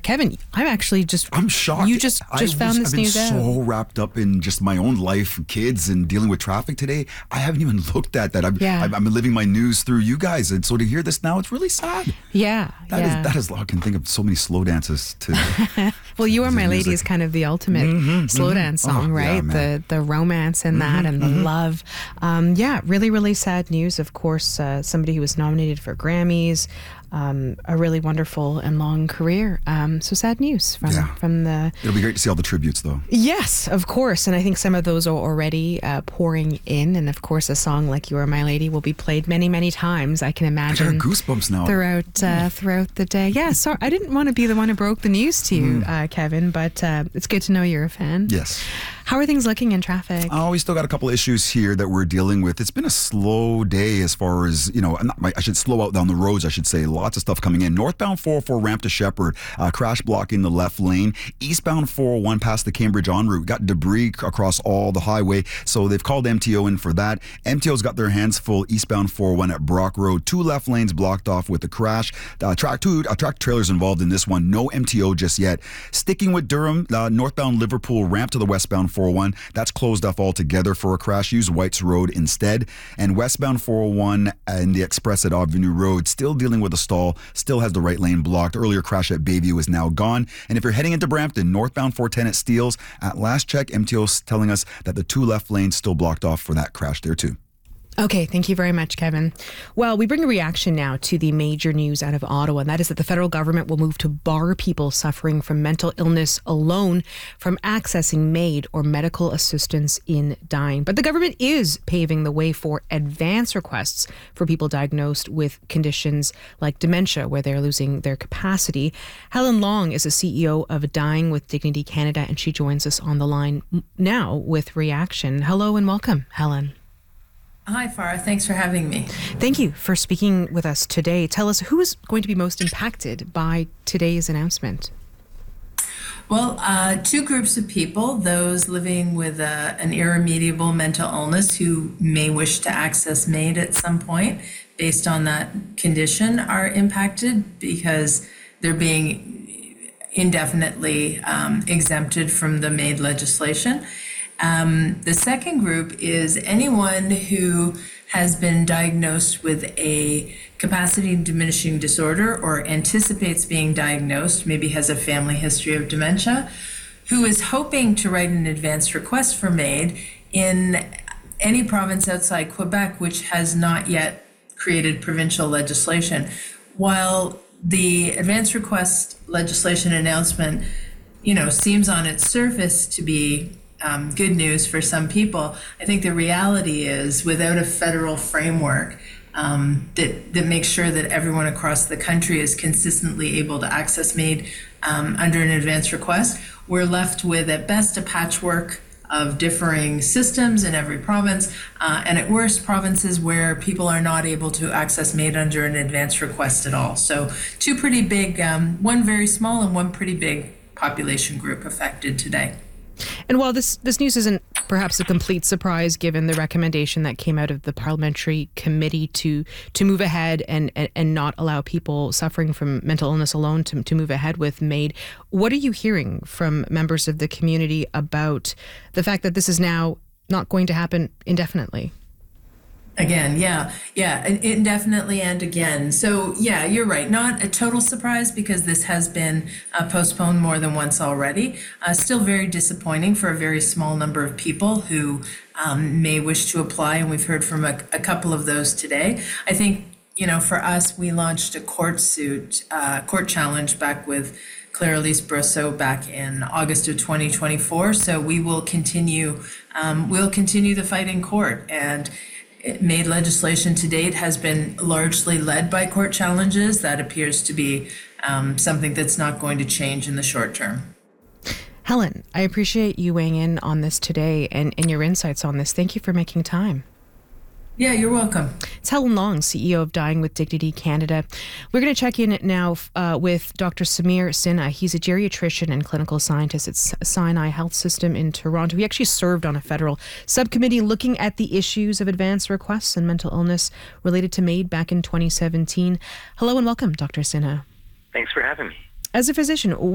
Kevin, I'm shocked. You just found this news out. I've been so wrapped up in just my own life, kids, and dealing with traffic today. I haven't even looked at that. I've been living my news through you guys, and so to hear this now, it's really sad. That is. I can think of so many slow dances to. Well, You Are My Lady is kind of the ultimate slow dance song, right? The romance in that and the love. Really, really sad news. Of course, somebody who was nominated for Grammys, a really wonderful and long career. So sad news from the... It'll be great to see all the tributes, though. Yes, of course. And I think some of those are already pouring in. And of course, a song like You Are My Lady will be played many, many times, I can imagine. I got goosebumps now. Throughout the day. Yeah, sorry, I didn't want to be the one who broke the news to you, Kevin, but it's good to know you're a fan. Yes. How are things looking in traffic? Oh, we still got a couple issues here that we're dealing with. It's been a slow day as far as, I should slow out down the roads, I should say. Lots of stuff coming in. Northbound 404 ramp to Shepherd, crash blocking the left lane. Eastbound 401 past the Cambridge en route. Got debris across all the highway, so they've called MTO in for that. MTO's got their hands full eastbound 401 at Brock Road. 2 left lanes blocked off with the crash. Track trailers involved in this one. No MTO just yet. Sticking with Durham, northbound Liverpool ramp to the westbound 401. That's closed off altogether for a crash. Use White's Road instead. And westbound 401 and the Express at Avenue Road still dealing with a stall. Still has the right lane blocked. Earlier crash at Bayview is now gone. And if you're heading into Brampton, northbound 410 at Steeles, at last check, MTO's telling us that the 2 left lanes still blocked off for that crash there too. Okay, thank you very much, Kevin. Well, we bring a reaction now to the major news out of Ottawa, and that is that the federal government will move to bar people suffering from mental illness alone from accessing MAID or medical assistance in dying. But the government is paving the way for advance requests for people diagnosed with conditions like dementia, where they're losing their capacity. Helen Long is the CEO of Dying with Dignity Canada, and she joins us on the line now with reaction. Hello and welcome, Helen. Hi, Farah. Thanks for having me. Thank you for speaking with us today. Tell us, who is going to be most impacted by today's announcement? Well, 2 groups of people, those living with an irremediable mental illness who may wish to access MAID at some point based on that condition, are impacted because they're being indefinitely exempted from the MAID legislation. The second group is anyone who has been diagnosed with a capacity diminishing disorder or anticipates being diagnosed, maybe has a family history of dementia, who is hoping to write an advance request for MAID in any province outside Quebec, which has not yet created provincial legislation. While the advance request legislation announcement, seems on its surface to be good news for some people, I think the reality is, without a federal framework that makes sure that everyone across the country is consistently able to access MAID under an advance request, we're left with, at best, a patchwork of differing systems in every province, and at worst, provinces where people are not able to access MAID under an advance request at all. So 2 pretty big, one very small and one pretty big population group affected today. And while this news isn't perhaps a complete surprise, given the recommendation that came out of the parliamentary committee to move ahead and not allow people suffering from mental illness alone to move ahead with MAID, what are you hearing from members of the community about the fact that this is now not going to happen indefinitely? Again, yeah, indefinitely and again. So yeah, you're right. Not a total surprise because this has been postponed more than once already. Still very disappointing for a very small number of people who may wish to apply, and we've heard from a couple of those today. I think, for us, we launched a court challenge back with Claire Elise Brosseau back in August of 2024. So we will continue the fight in court, and MAID legislation to date has been largely led by court challenges. That appears to be something that's not going to change in the short term. Helen, I appreciate you weighing in on this today and your insights on this. Thank you for making time. Yeah, you're welcome. It's Helen Long, CEO of Dying with Dignity Canada. We're going to check in now with Dr. Samir Sinha. He's a geriatrician and clinical scientist at Sinai Health System in Toronto. He actually served on a federal subcommittee looking at the issues of advance requests and mental illness related to MAID back in 2017. Hello and welcome, Dr. Sinha. Thanks for having me. As a physician,